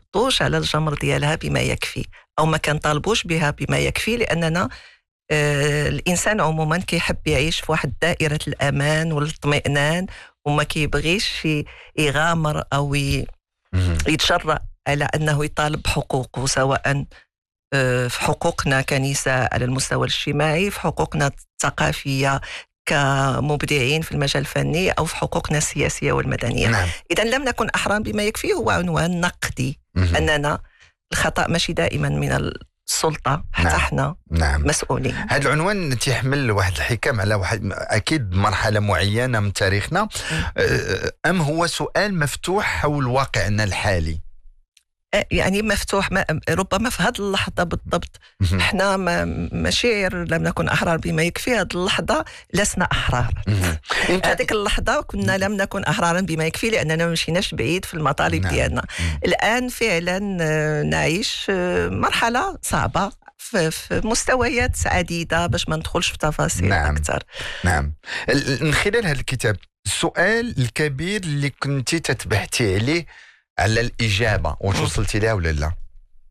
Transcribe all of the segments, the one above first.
نحطوش على الجمر ديالها بما يكفي، أو ما كنطالبوش بها بما يكفي، لأننا الإنسان عموما كيحب يعيش في واحد دائرة الأمان والاطمئنان، وما كيبغيش يغامر أو يتجرأ على أنه يطالب بحقوقه، سواء في حقوقنا كنساء على المستوى الاجتماعي، في حقوقنا الثقافية كمبدعين في المجال الفني، أو في حقوقنا السياسية والمدنية. نعم. إذا لم نكن أحرار بما يكفي هو عنوان نقدي، أننا الخطأ ماشي دائما من السلطة، حتى احنا مسؤولين. هذا العنوان تيحمل واحد الحكم على واحد أكيد مرحلة معينة من تاريخنا، أم هو سؤال مفتوح حول واقعنا الحالي؟ يعني مفتوح، ربما في هذه اللحظة بالضبط احنا مشاعر لم نكن أحرار بما يكفي. هذه اللحظة لسنا أحرار. هذيك اللحظة كنا لم نكن أحرارا بما يكفي، لأننا ما مشيناش بعيد في المطالب ديالنا. الآن فعلا نعيش مرحلة صعبة في مستويات عديدة، باش ما ندخلش في تفاصيل أكثر. نعم. من خلال هذا الكتاب، السؤال الكبير اللي كنتي تتبحثي عليه على الإجابة، واش وصلتي لها ولا لا؟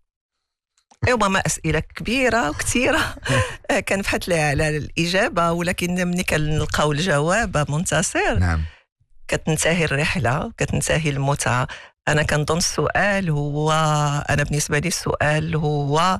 ربما أسئلة كبيرة وكثيرة كنبحث لها على الإجابة، ولكن ملي كنلقاو الجواب منتصر كتنتهي الرحلة، كتنتهي المتعة. أنا كنظن السؤال هو، أنا بالنسبة لي السؤال هو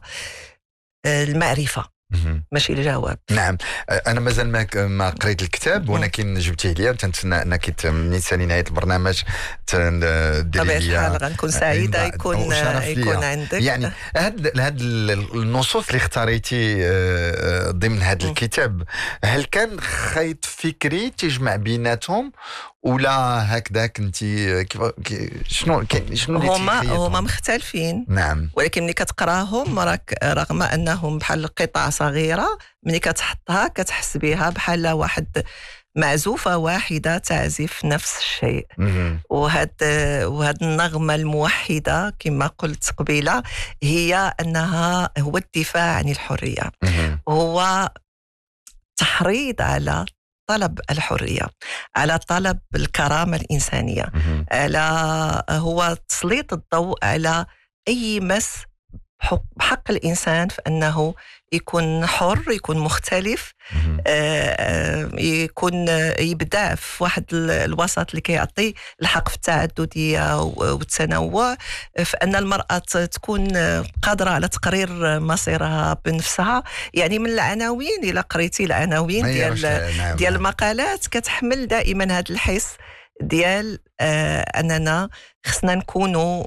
المعرفة ماشي الجواب. نعم. انا مازال ما قريت الكتاب، ولكن جبتيه لي، تنتسنى انك من نهايه البرنامج طبيعة الحال غنكون سعيده يكون عندك. يعني هاد النصوص اللي اختاريتي ضمن هذا الكتاب، هل كان خيط فكري تجمع بيناتهم، ولا هكذا كنتي شنو هما مختلفين؟ نعم. ولكن ملي كتقراهم رغم انهم بحال قطع صغيره، ملي كتحطها كتحس بها بحال واحد معزوفه واحده تعزف نفس الشيء. وهاد النغمه الموحده كما قلت قبيله، هي انها هو الدفاع عن الحريه، هو تحريض على طلب الحرية، على طلب الكرامة الإنسانية، هو تسليط الضوء على أي مس بحق الإنسان في أنه يكون حر، يكون مختلف، يكون يبدع في واحد الوسط اللي كيعطي الحق في التعددية والتنوع، في أن المرأة تكون قادرة على تقرير مصيرها بنفسها. يعني من العناوين، إلى قريتي العناوين ديال المقالات كتحمل دائما هذا الحس ديال أننا خصنا نكونوا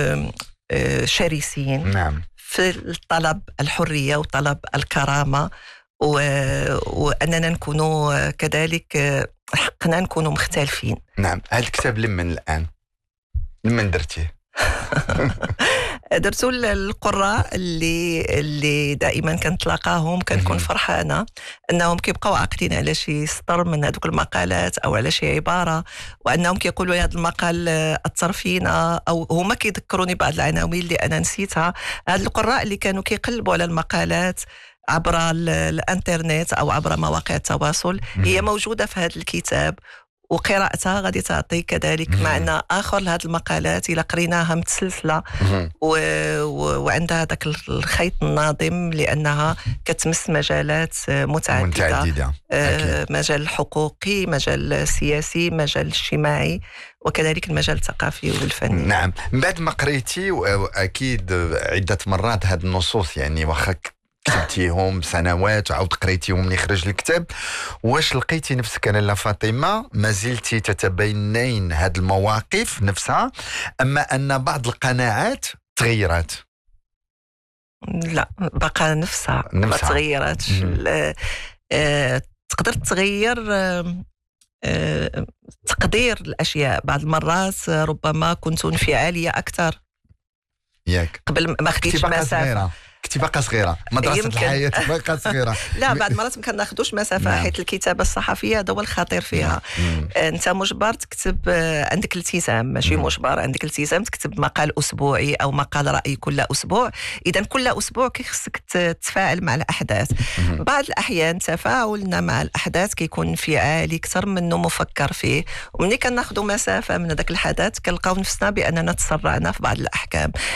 شرسين في طلب الحرية وطلب الكرامة، وأننا نكونوا كذلك حقنا نكونوا مختلفين. نعم. هذا الكتاب لمن درتيه؟ درتو القراء اللي دائما كنتلاقاهم، كنكون فرحانه انهم كيبقاو عاقلين على شي سطر من هذوك المقالات او على شي عباره، وانهم كيقولوا هذا المقال اثر فينا، او هما كيذكروني بعض العناوين اللي انا نسيتها. هاد القراء اللي كانوا كيقلبوا على المقالات عبر الانترنت او عبر مواقع التواصل، هي موجوده في هذا الكتاب، وقراءتها غادي تعطي كذلك معنى آخر لهذه المقالات إلا قريناها متسلسلة وعندها ذاك الخيط الناظم، لأنها كتمس مجالات متعددة. مجال الحقوقي، مجال السياسي، مجال الاجتماعي، وكذلك المجال الثقافي والفني. نعم. من بعد ما قريتي أكيد عدة مرات هذه النصوص، يعني واخا كتبتيهم سنوات وعاود قريتيهم من يخرج الكتاب، واش لقيتي نفسك أنا لا فاطمة ما زلتي تتبينين هذه المواقف نفسها، أما أن بعض القناعات تغيرت؟ لا، بقى نفسها. ما تغيرتش. تقدر تغير تقدير الأشياء. بعض المرات ربما كنت انفعالية أكثر، ياك قبل ما خديتش مسافة. كنتي باقا صغيرة، مدرسة الحياة باقا صغيرة. لا، بعد مرات ما كناخذوش مسافة. حيث الكتابة الصحفية هذا هو الخطير فيها. انت مجبر تكتب، عندك التزام، ماشي مجبر، عندك التزام تكتب مقال أسبوعي أو مقال رأي كل أسبوع. إذا كل أسبوع خصك تتفاعل مع الأحداث. بعض الأحيان تفاعلنا مع الأحداث كيكون انفعالي أكثر منه مفكر فيه، ومني كناخذوا مسافة من هذاك الحدث كنلقاو نفسنا بأننا تسرعنا في بعض الأحكام.